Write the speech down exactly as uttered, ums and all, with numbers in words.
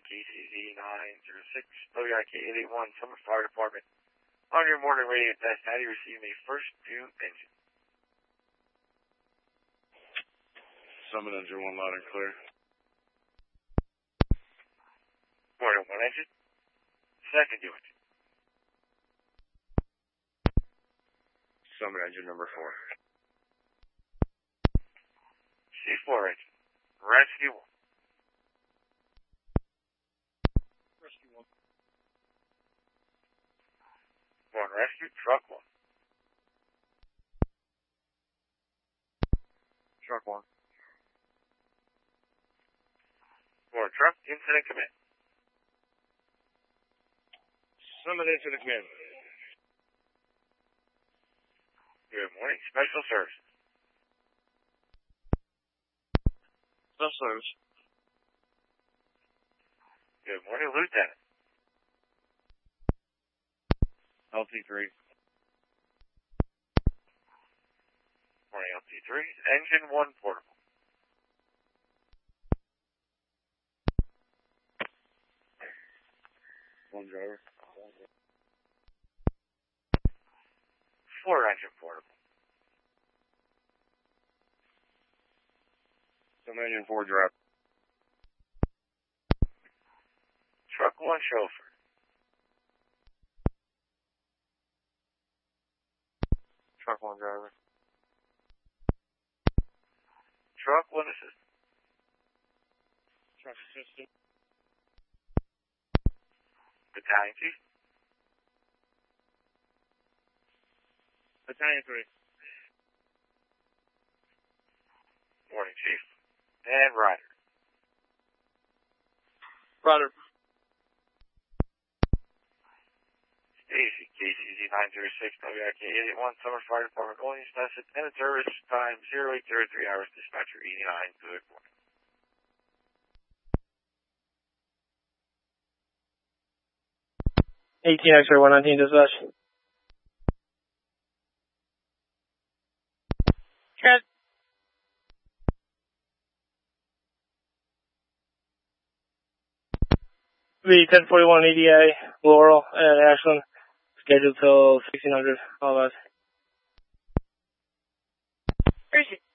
K C Z nine zero six, W I K eight eight one, Summer Fire Department. On your morning radio test, how do you receive a first due engine? Summit engine one loud and clear. Morning one engine. Second due engine. Summit engine number four. C four engine. Rescue one. Rescue one. One rescue, truck one. Truck one. One truck, incident command. Summit incident command. Good morning, special services. Special service. Good morning, Lieutenant. L T three. Morning, L T three. Engine one portable. One driver. Four engine portable. Summit engine four driver. Truck one chauffeur. Truck one driver. Truck one assistant. Truck assistant. Battalion chief. Battalion three. Morning, chief. And rider. Rider. Stacy, K C Z nine zero six, W I K eight eight one, Summer Fire Department, going status and service time zero eight zero three hours, dispatcher eighty-nine, good morning. eighteen X-ray one nineteen dispatch. Good. The ten forty-one E D A, Laurel, and Ashland, scheduled till sixteen hundred, all of us. Where is it?